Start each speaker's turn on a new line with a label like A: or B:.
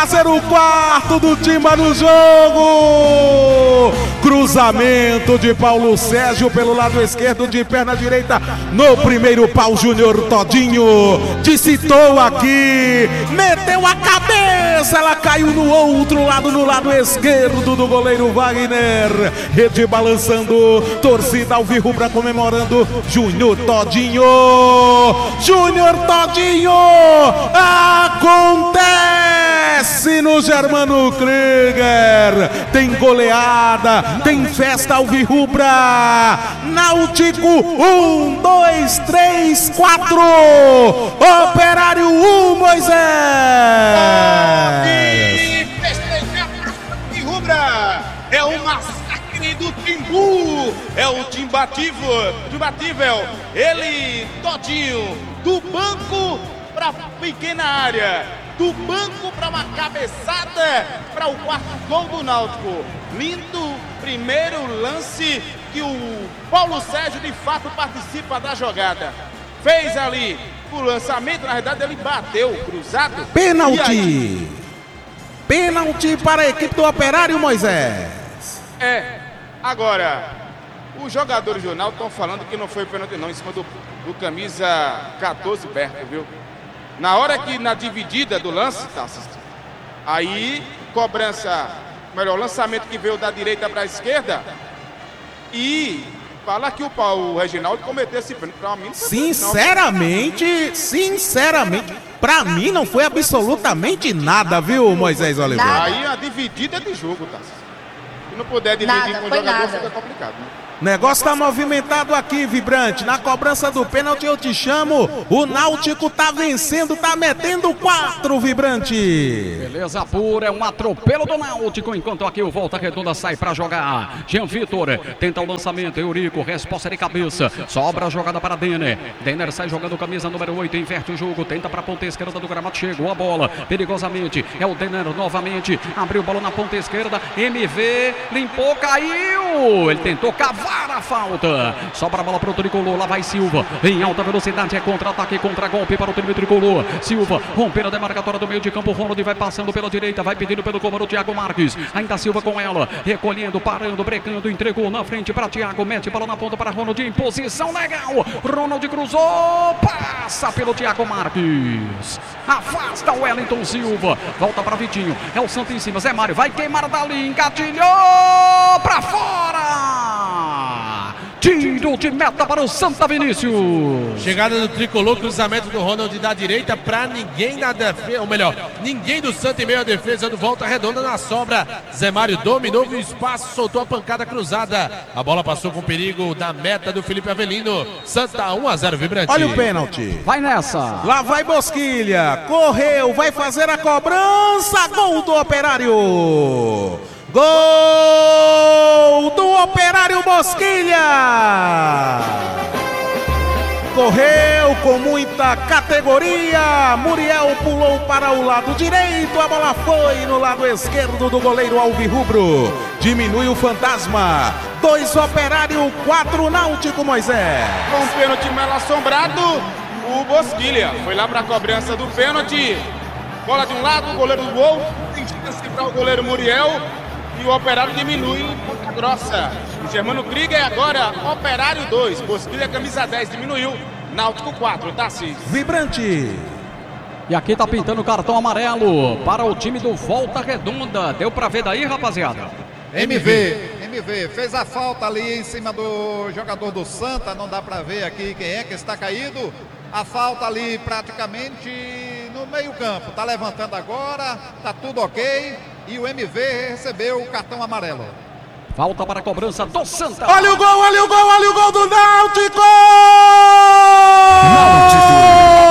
A: fazer o quarto do Timba no jogo. Cruzamento de Paulo Sérgio pelo lado esquerdo, de perna direita no primeiro pau. Júnior Todinho dicitou aqui, meteu a cabeça, ela caiu no outro lado, no lado esquerdo do goleiro Wagner. Rede balançando, torcida alvirrubra comemorando. Júnior Todinho, Júnior Todinho, acontece no Germano Krieger. Tem goleada, tem festa alvirrubra. Náutico 1, 2, 3, 4. Operário 1, Moisés.
B: Alvirrubra é o massacre do Timbu. É o timbatível. Ele, Todinho, do banco para pequena área, do banco para uma cabeçada para o quarto gol do Náutico. Lindo primeiro lance que o Paulo Sérgio de fato participa da jogada. Fez ali o lançamento, na verdade ele bateu cruzado.
A: Pênalti! Pênalti para a equipe do Operário, Moisés.
B: Agora, os jogadores do Náutico estão falando que não foi pênalti não, em cima do camisa 14, Berto, viu? Na hora que, na dividida do lance, tá, aí, cobrança, melhor, lançamento que veio da direita para a esquerda, e fala que o Reginaldo cometeu esse pênalti. Pra mim,
A: sinceramente, pra mim não foi absolutamente nada, viu, Moisés Oliveira?
C: Nada.
B: Aí a dividida de jogo, tá? Se não puder dividir com o jogador, fica complicado, né?
A: Negócio tá movimentado aqui, Vibrante. Na cobrança do pênalti eu te chamo. O Náutico tá vencendo, tá metendo 4, Vibrante.
D: Beleza pura, é um atropelo do Náutico. Enquanto aqui o Volta Redonda sai pra jogar. Jean Vitor tenta o lançamento. Eurico, resposta de cabeça. Sobra a jogada para Denner. Denner sai jogando camisa número 8. Inverte o jogo, tenta pra ponta esquerda do gramado. Chegou a bola, perigosamente. É o Denner novamente. Abriu bola na ponta esquerda. MV limpou, caiu. Ele tentou cavar a falta, sobra a bola para o tricolor, lá vai Silva, em alta velocidade, é contra-ataque, contra-golpe para o time tricolor. Silva, rompendo a demarcatória do meio de campo, Ronald vai passando pela direita, vai pedindo pelo comando Thiago Marques, ainda Silva com ela, recolhendo, parando, brecando, entregou na frente para Thiago, mete bola na ponta para Ronald, em posição legal, Ronald cruzou, passa pelo Thiago Marques, afasta o Wellington Silva, volta para Vitinho, é o Santo em cima, Zé Mário, vai queimar dali, engatilhou, para fora! Tiro de meta para o Santa Vinícius.
E: Chegada do tricolor, cruzamento do Ronald da direita para ninguém na defesa, ou melhor, ninguém do Santa em meio à defesa do Volta Redonda na sobra. Zé Mário dominou o espaço, soltou a pancada cruzada. A bola passou com perigo da meta do Felipe Avelino. Santa 1-0, Vibrante.
A: Olha o pênalti.
D: Vai nessa.
A: Lá vai Bosquilha. Correu, vai fazer a cobrança. Gol do Operário. Gol do Operário Bosquilha! Correu com muita categoria, Muriel pulou para o lado direito, a bola foi no lado esquerdo do goleiro alvirrubro, diminui o fantasma, 2 Operário, 4 Náutico, Moisés.
B: Com o pênalti mal assombrado, o Bosquilha foi lá para a cobrança do pênalti, bola de um lado, o goleiro do gol, tem chance para o goleiro Muriel, e o Operário diminui em ponta grossa. O Germano Krieger agora, Operário 2. Bosquilha, camisa 10, diminuiu. Náutico 4, Tassi.
A: Vibrante.
D: E aqui tá pintando o cartão amarelo para o time do Volta Redonda. Deu pra ver daí, rapaziada?
F: MV fez a falta ali em cima do jogador do Santa. Não dá pra ver aqui quem é que está caído. A falta ali praticamente no meio campo. Tá levantando agora, tá tudo ok. E o MV recebeu o cartão amarelo.
D: Falta para a cobrança do Santa.
A: Olha o gol do Náutico!
D: Náutico!